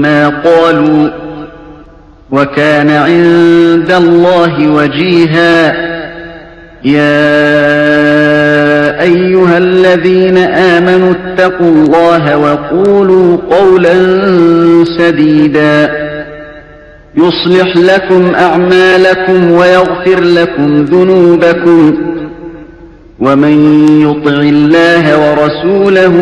ما قالوا وكان عند الله وجيها. يا أيها الذين آمنوا اتقوا الله وقولوا قولا سديدا يصلح لكم أعمالكم ويغفر لكم ذنوبكم ومن يطع الله ورسوله